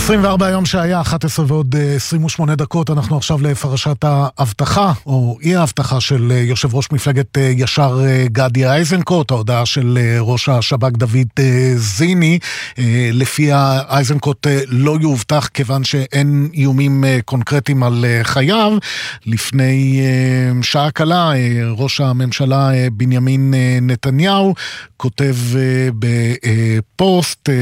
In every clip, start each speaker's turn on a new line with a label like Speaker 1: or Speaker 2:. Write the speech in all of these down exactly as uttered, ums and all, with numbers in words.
Speaker 1: עשרים וארבע היום שהיה, אחת עשרה ועוד עשרים ושמונה דקות, אנחנו עכשיו לפרשת ההבטחה, או אי ההבטחה של יושב ראש מפלגת ישר גדי איזנקוט, ההודעה של ראש השב"כ דוד זיני, לפיה איזנקוט לא יובטח כיוון שאין איומים קונקרטיים על חייו. לפני שעה קלה, ראש הממשלה בנימין נתניהו כותב בפוסט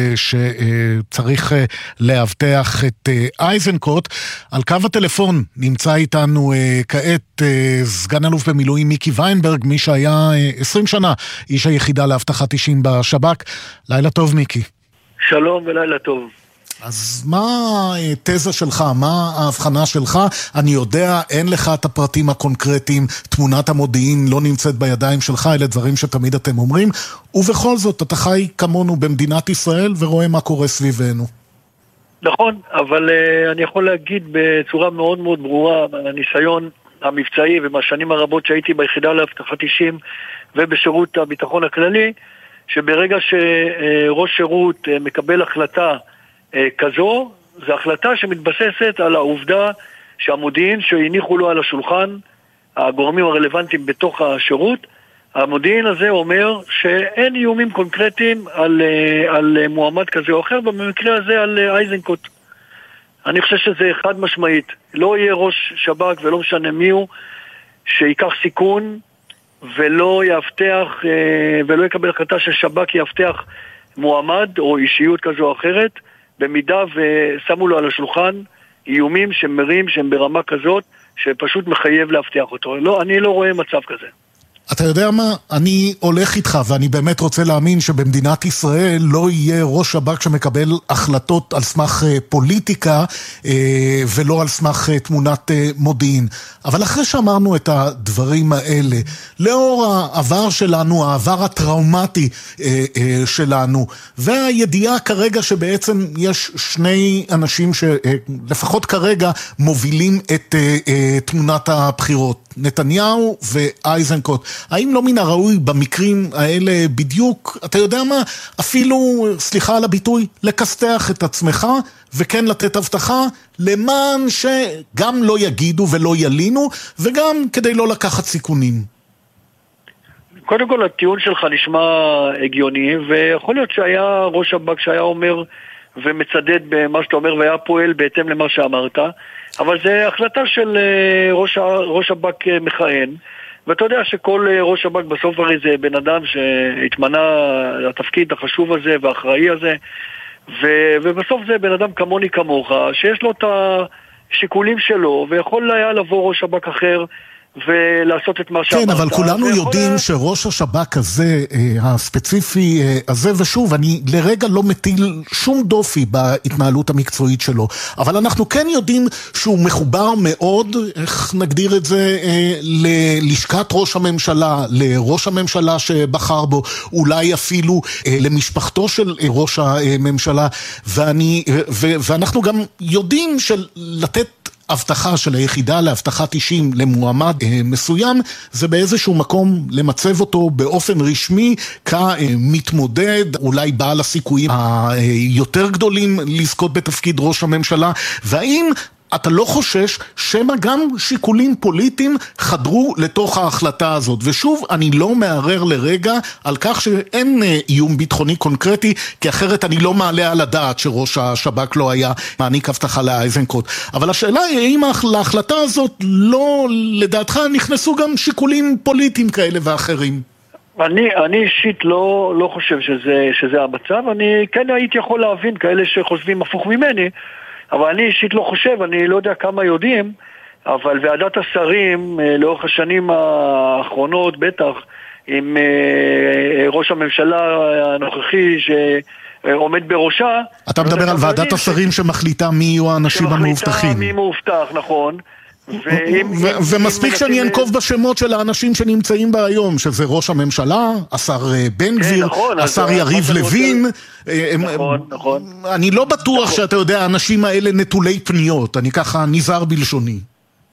Speaker 1: שצריך להבטח את איזנקוט. על קו הטלפון נמצא איתנו כעת סגן אלוף במילואים מיקי ויינברג, מי שהיה עשרים שנה איש היחידה להבטחת אישים בשב"כ. לילה טוב מיקי.
Speaker 2: שלום ולילה טוב.
Speaker 1: אז מה התזה שלך? מה ההבחנה שלך? אני יודע, אין לך את הפרטים הקונקרטיים, תמונת המודיעין לא נמצאת בידיים שלך, אלה דברים שתמיד אתם אומרים, ובכל זאת אתה חי כמונו במדינת ישראל ורואה מה קורה סביבנו.
Speaker 2: נכון, אבל uh, אני יכול להגיד בצורה מאוד מאוד ברורה, הניסיון המבצעי ובשנים הרבות שהייתי ביחידה להבטחת אישים ובשירות הביטחון הכללי, שברגע שראש שירות uh, מקבל החלטה uh, כזו, זו החלטה שמתבססת על העובדה שהמודיעין שהניחו לו על השולחן, הגורמים הרלוונטיים בתוך השירות, המודיעין הזה אומר שאין איומים קונקרטיים על, על מועמד כזה או אחר, במקרה הזה על איזנקוט. אני חושב שזה חד משמעית. לא יהיה ראש שב"כ ולא משנה מי הוא, שיקח סיכון ולא יבטח, ולא יקבל החלטה ששב"כ יבטח מועמד או אישיות כזו או אחרת, במידה ושמו לו על השולחן איומים שמרים שהם ברמה כזאת, שפשוט מחייב להבטח אותו. לא, אני לא רואה מצב כזה.
Speaker 1: אתה יודע מה? אני הולך איתך, ואני באמת רוצה להאמין שבמדינת ישראל לא יהיה ראש שב"כ שמקבל החלטות על סמך פוליטיקה, ולא על סמך תמונת מודיעין. אבל אחרי שאמרנו את הדברים האלה, לאור העבר שלנו, העבר הטראומטי שלנו, והידיעה כרגע שבעצם יש שני אנשים שלפחות כרגע מובילים את תמונת הבחירות, נתניהו ואיזנקוט. האם לא מן הראוי במקרים האלה בדיוק, אתה יודע מה, אפילו, סליחה על הביטוי, לקסתח את עצמך וכן לתת הבטחה למען שגם לא יגידו ולא ילינו, וגם כדי לא לקחת סיכונים?
Speaker 2: קודם כל הטיעון שלך נשמע הגיוני, ויכול להיות שהיה ראש שב"כ שהיה אומר ומצדד במה שאתה אומר והיה פועל בהתאם למה שאמרת, אבל זה החלטה של ראש, ראש שב"כ מכהן, ואתה יודע שכל ראש שב"כ בסוף הרי זה בן אדם שהתמנה לתפקיד החשוב הזה והאחראי הזה, ו- ובסוף זה בן אדם כמוני כמוך, שיש לו את השיקולים שלו, ויכול היה לבוא ראש שב"כ אחר ולעשות את מה שאמרת.
Speaker 1: כן, אבל כולנו יודעים לה... שראש השב"כ הזה, הספציפי הזה, ושוב, אני לרגע לא מטיל שום דופי בהתנהלות המקצועית שלו, אבל אנחנו כן יודעים שהוא מחובר מאוד, איך נגדיר את זה, ללשכת ראש הממשלה, לראש הממשלה שבחר בו, אולי אפילו למשפחתו של ראש הממשלה, ואני, ו- ואנחנו גם יודעים שלתת הבטחה של היחידה להבטחת אישים למועמד אה, מסוים, זה באיזשהו מקום למצב אותו באופן רשמי כמתמודד, אולי בעל הסיכויים היותר גדולים לזכות בתפקיד ראש הממשלה. והאם אתה לא חושש שמה גם שיקולים פוליטיים חדרו לתוך ההחלטה הזאת? ושוב, אני לא מערער לרגע על כך שאין איום ביטחוני קונקרטי, כי אחרת אני לא מעלה על הדעת שראש השב"כ לא היה מעניק הבטחה לאיזנקוט. אבל השאלה היא, האם להחלטה הזאת לא, לדעתך, נכנסו גם שיקולים פוליטיים כאלה ואחרים?
Speaker 2: אני, אני אישית לא, לא חושב שזה, שזה המצב. אני כן הייתי יכול להבין כאלה שחושבים הפוך ממני, אבל אני אישית לא חושב, אני לא יודע כמה יודעים, אבל ועדת השרים לאורך השנים האחרונות, בטח עם ראש הממשלה הנוכחי שעומד בראשה.
Speaker 1: אתה מדבר על ועדת השרים שמחליטה מי יהיו האנשים המאובטחים.
Speaker 2: שמחליטה מי מאובטח, נכון.
Speaker 1: ומספיק שאני אנקוב בשמות של האנשים שנמצאים בה היום, שזה ראש הממשלה, השר בן גביר, השר יריב לוין.
Speaker 2: נכון, נכון.
Speaker 1: אני לא בטוח שאתה יודע, האנשים האלה נטולי פניות, אני ככה נזהר בלשוני.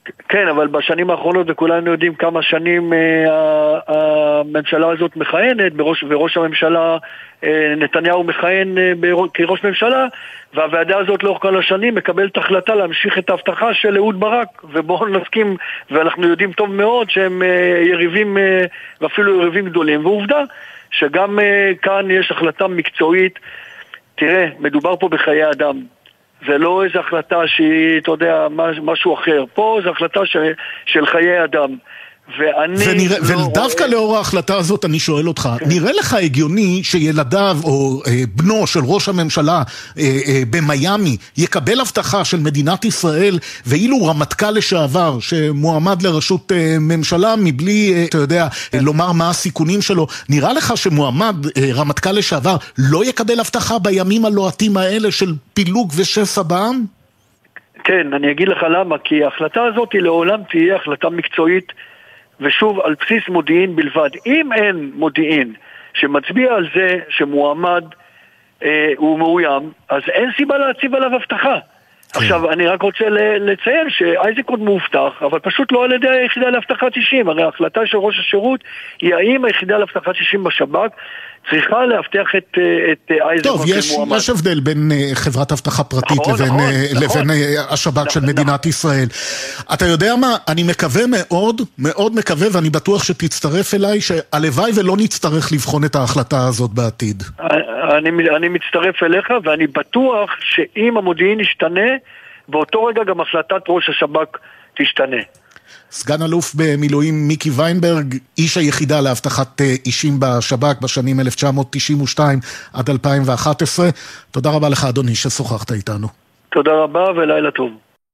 Speaker 2: כן, אבל בשנים האחרונות, וכולנו יודעים כמה שנים אה, הממשלה הזאת מכהנת, בראש, וראש הממשלה אה, נתניהו מכהן אה, בראש, כראש ממשלה, והוועדה הזאת לאורך כל השנים מקבלת החלטה להמשיך את ההבטחה של אהוד ברק, ובואו נסכים, ואנחנו יודעים טוב מאוד שהם אה, יריבים, אה, ואפילו יריבים גדולים, ועובדה שגם אה, כאן יש החלטה מקצועית. תראה, מדובר פה בחיי אדם. זה לא איזו החלטה שהיא, אתה יודע, משהו אחר. פה זו החלטה ש, של חיי אדם. ואני
Speaker 1: ונראה,
Speaker 2: לא
Speaker 1: ודווקא
Speaker 2: רואה...
Speaker 1: לאור ההחלטה הזאת אני שואל אותך, כן. נראה לך הגיוני שילדיו או אה, בנו של ראש הממשלה אה, אה, במיימי יקבל הבטחה של מדינת ישראל, ואילו רמטכ"ל לשעבר שמועמד לראשות אה, ממשלה מבלי, אה, אתה יודע, כן. לומר מה הסיכונים שלו, נראה לך שמועמד אה, רמטכ"ל לשעבר לא יקבל הבטחה בימים הלוהטים האלה של פילוג ושסע בעם?
Speaker 2: כן, אני אגיד לך למה, כי ההחלטה הזאת היא לעולם תהיה החלטה מקצועית, ושוב, על בסיס מודיעין בלבד. אם אין מודיעין שמצביע על זה שמועמד אה, הוא מאוים, אז אין סיבה להציב עליו הבטחה. כן. עכשיו, אני רק רוצה לציין שאייזקוט מאובטח, אבל פשוט לא על ידי היחידה להבטחת אישים. הרי ההחלטה של ראש השירות היא האם היחידה להבטחת אישים בשב"כ צריכה להבטיח את, את אייזקוט כמועמד.
Speaker 1: טוב, יש, יש הבדל בין חברת הבטחה פרטית
Speaker 2: נכון,
Speaker 1: לבין,
Speaker 2: נכון,
Speaker 1: לבין
Speaker 2: נכון.
Speaker 1: השב"כ
Speaker 2: נכון,
Speaker 1: של מדינת
Speaker 2: נכון. ישראל.
Speaker 1: אתה יודע מה? אני מקווה מאוד, מאוד מקווה, ואני בטוח שתצטרף אליי, שהלוואי ולא נצטרך לבחון את ההחלטה הזאת בעתיד.
Speaker 2: אני, אני מצטרף אליך, ואני בטוח שאם המודיעין ישתנה, באותו רגע גם החלטת ראש השב"כ תשתנה.
Speaker 1: סגן אלוף במילואים מיקי ויינברג, איש היחידה להבטחת אישים בשב"כ בשנים אלף תשע מאות תשעים ושתיים עד אלפיים ואחת עשרה. תודה רבה לך אדוני ששוחחת איתנו.
Speaker 2: תודה רבה ולילה טוב.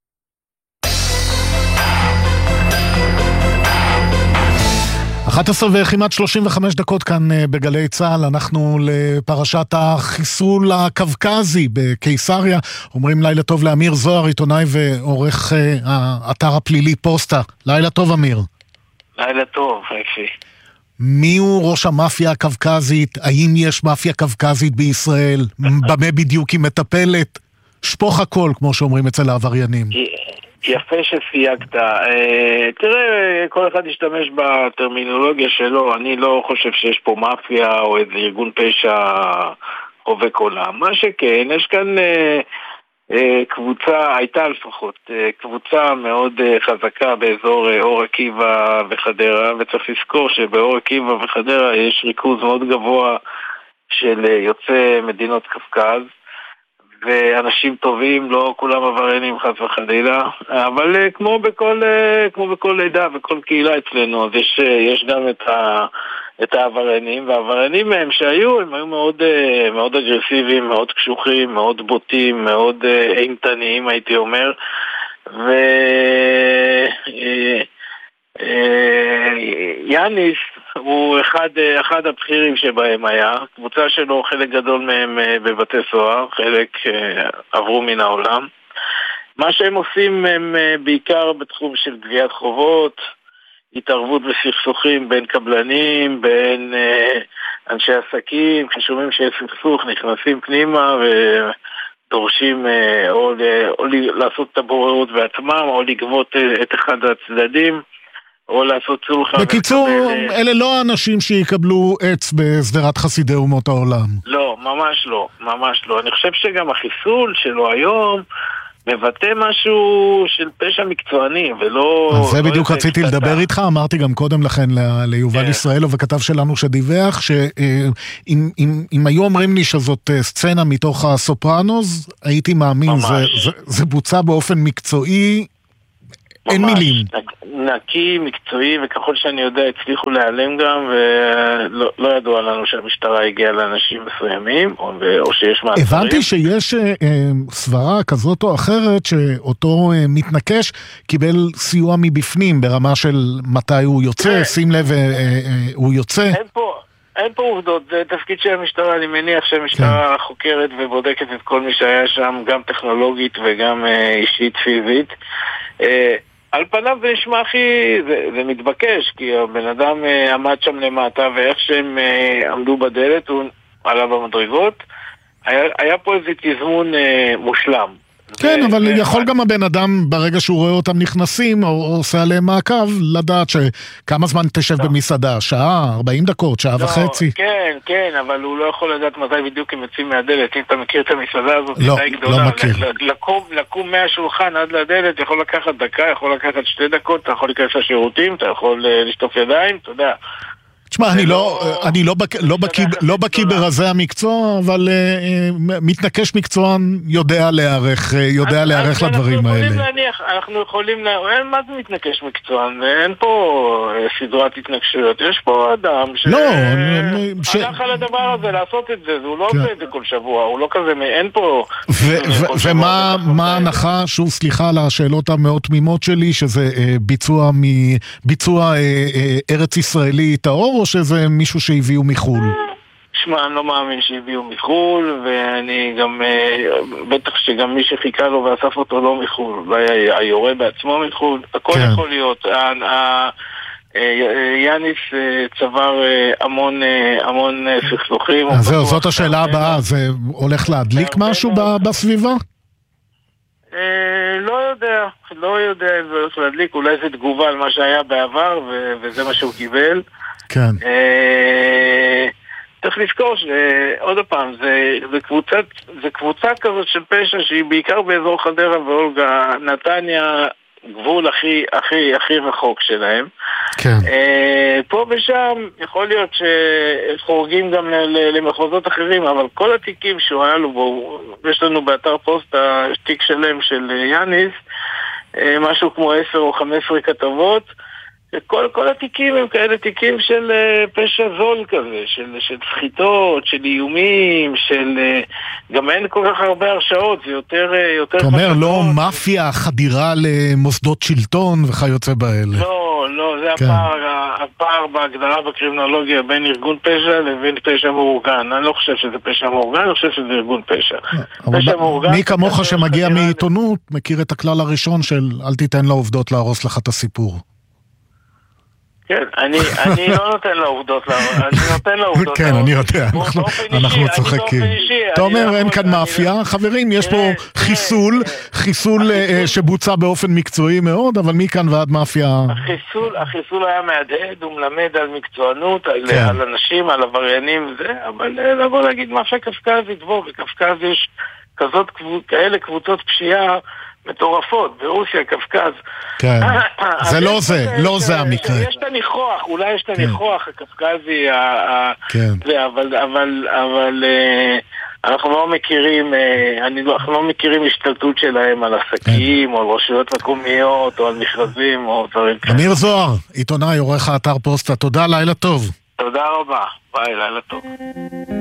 Speaker 1: אחת עשרה וכמעט שלושים וחמש דקות כאן בגלי צהל, אנחנו לפרשת החיסול הקווקזי בקיסריה. אומרים לילה טוב לאמיר זוהר, עיתונאי ועורך האתר הפלילי פוסטה. לילה טוב אמיר.
Speaker 3: לילה טוב, אפי.
Speaker 1: מי הוא ראש המאפיה הקווקזית? האם יש מאפיה קווקזית בישראל? במה בדיוק היא מטפלת? שפוך הכל, כמו שאומרים אצל העבריינים.
Speaker 3: יפה שסייגת. תראה, כל אחד ישתמש בטרמינולוגיה שלו. אני לא חושב שיש פה מאפיה או איזה ארגון פשע חובק עולם. מה שכן, יש כאן קבוצה, הייתה לפחות, קבוצה מאוד חזקה באזור אור עקיבא וחדרה, וצריך לזכור שבאור עקיבא וחדרה יש ריכוז מאוד גבוה של יוצאי מדינות קווקז, ואנשים טובים, לא כולם עבריינים חס וחלילה, אבל כמו בכל, כמו בכל לידה וכל קהילה אצלנו, אז יש, יש גם את, ה, את העבריינים, והעבריינים מהם שהיו, הם היו מאוד, מאוד אגרסיביים, מאוד קשוחים, מאוד בוטים, מאוד אימתניים הייתי אומר, ו... יאניס הוא אחד, אחד הבכירים שבהם היה, קבוצה שלו חלק גדול מהם בבתי סוהר, חלק עברו מן העולם. מה שהם עושים הם בעיקר בתחום של גביית חובות, התערבות בסכסוכים בין קבלנים, בין אנשי עסקים, כששומעים שיש סכסוך נכנסים פנימה ודורשים או, או לעשות את הבוררות בעצמם או לגבות את אחד הצדדים או לעשות צולחה.
Speaker 1: בקיצור, ולקבל... אלה לא האנשים שיקבלו עץ בסדרת חסידי אומות העולם.
Speaker 3: לא, ממש לא, ממש לא. אני חושב שגם החיסול שלו היום מבטא משהו של פשע מקצועני, ולא...
Speaker 1: אז זה
Speaker 3: לא
Speaker 1: בדיוק רציתי קטע. לדבר איתך, אמרתי גם קודם לכן ליובל yeah. ישראלו וכתב שלנו שדיווח, שאם אם, אם היו אומרים לי שזאת סצנה מתוך הסופרנוס, הייתי מאמין, זה, זה, זה בוצע באופן מקצועי,
Speaker 3: ממש,
Speaker 1: אין מילים.
Speaker 3: נקי, מקצועי, וככל שאני יודע הצליחו להיעלם גם, ולא לא ידוע לנו שהמשטרה הגיעה לאנשים מסוימים, או, או שיש מעצרים.
Speaker 1: הבנתי שיש אה, סברה כזאת או אחרת, שאותו אה, מתנקש קיבל סיוע מבפנים, ברמה של מתי הוא יוצא, כן. שים לב, אה, אה, הוא יוצא.
Speaker 3: אין פה... אין פה עובדות, זה תפקיד של המשטרה, אני מניח שהמשטרה כן. חוקרת ובודקת את כל מי שהיה שם, גם טכנולוגית וגם אה, אישית פיזית. אה, על פניו זה נשמע הכי, זה, זה מתבקש, כי הבן אדם אה, עמד שם למטה, ואיך שהם אה, עמדו בדלת, הוא עלה במדרגות, היה, היה פה איזה תזמון אה, מושלם.
Speaker 1: כן, אבל יכול גם הבן אדם, ברגע שהוא רואה אותם נכנסים, או עושה עליהם מעקב, לדעת שכמה זמן תשב במסעדה, שעה, ארבעים דקות, שעה וחצי.
Speaker 3: כן, כן, אבל הוא לא יכול לדעת מתי בדיוק הם יוצאים מהדלת. אם אתה מכיר את המסעדה הזאת,
Speaker 1: לא, לא מכיר.
Speaker 3: לקום מהשולחן עד לדלת יכול לקחת דקה, יכול לקחת שתי דקות, אתה יכול להיכנס לשירותים, אתה יכול לשטוף ידיים, אתה יודע.
Speaker 1: תשמע, אני לא, אני לא בק, לא בקיא, לא בקיא ברזי המקצוע, אבל מתנקש מקצוען יודע להיערך, יודע להיערך לדברים האלה.
Speaker 3: אנחנו יכולים להניח, אנחנו יכולים, אין מה זה מתנקש מקצוען, אין פה סדרת התנגשויות, יש פה אדם שהלך על הדבר הזה, לעשות את זה, הוא לא עושה את זה כל שבוע, הוא לא כזה, אין פה...
Speaker 1: ומה ההנחה, שוב סליחה על השאלות המאוד תמימות שלי, שזה ביצוע ארץ ישראלי טהור, או שזה מישהו שהביאו מחול?
Speaker 3: שמע, אני לא מאמין שהביאו מחול, ואני גם, בטח שגם מי שחיכה לו ואסף אותו לא מחול, אולי היורה בעצמו מחול, הכל יכול להיות. יאניס צבר המון המון סכסוכים.
Speaker 1: זהו, זאת השאלה הבאה, זה הולך להדליק משהו בסביבה?
Speaker 3: לא יודע, לא יודע אם זה הולך להדליק, אולי זה תגובה על מה שהיה בעבר, וזה מה שהוא קיבל.
Speaker 1: כן.
Speaker 3: צריך לזכור שעוד פעם, זה קבוצה כזאת של פשע שהיא בעיקר באזור חדרה ואולגה, נתניה, גבול הכי הכי הכי רחוק שלהם.
Speaker 1: כן.
Speaker 3: פה ושם יכול להיות שחורגים גם למחוזות אחרים, אבל כל התיקים שהוא היה לו בו, יש לנו באתר פוסט התיק שלם של יאניס, משהו כמו עשר או חמש עשרה כתבות, וכל כל התיקים הם כאלה תיקים של uh, פשע זול כזה, של, של סחיטות, של איומים, של... Uh, גם אין כל כך הרבה הרשאות, זה יותר... Uh, יותר
Speaker 1: אתה אומר, לא מאפיה, חדירה למוסדות שלטון וכיוצא באלה.
Speaker 3: לא, לא, זה כן. הפער, הפער בהגדרה בקרימינולוגיה בין ארגון פשע לבין פשע מאורגן. אני לא חושב שזה פשע מאורגן, אני חושב שזה ארגון פשע.
Speaker 1: פשע מאורגן... מי כמוך שמגיע מעיתונות, מכיר את הכלל הראשון של אל תיתן לעובדות להרוס לך את הסיפור.
Speaker 3: כן, אני, אני לא נותן לעובדות, אני נותן לעובדות.
Speaker 1: כן, אני יודע, אנחנו צוחקים. אתה אומר, אין כאן מאפיה, חברים, יש פה חיסול, חיסול שבוצע באופן מקצועי מאוד, אבל מכאן ועד מאפיה...
Speaker 3: החיסול היה מהדהד, הוא מלמד על מקצוענות, על אנשים, על עבריינים, אבל לבוא להגיד מאפיה קפקזית, בוא, בקפקז יש כזאת, כאלה קבוצות פשיעה, מטורפות, ברוסיה, קפקז.
Speaker 1: כן, זה לא זה, לא זה המקרה.
Speaker 3: יש את הניחוח, אולי יש את הניחוח הקפקזי, אבל אנחנו לא מכירים, אנחנו לא מכירים השתלטות שלהם על עסקים, או על רשויות מקומיות, או על מכרזים, או דברים כאלה.
Speaker 1: אמיר זוהר, עיתונאי, עורך האתר פוסטה, תודה, לילה טוב.
Speaker 3: תודה רבה, ביי, לילה טוב.